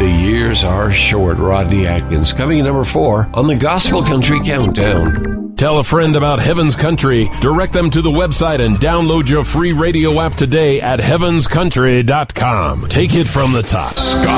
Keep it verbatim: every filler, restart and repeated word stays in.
The years are short. Rodney Atkins coming in number four on the Gospel Country Countdown. Tell a friend about Heaven's Country. Direct them to the website and download your free radio app today at heavens country dot com. Take it from the top. Scott.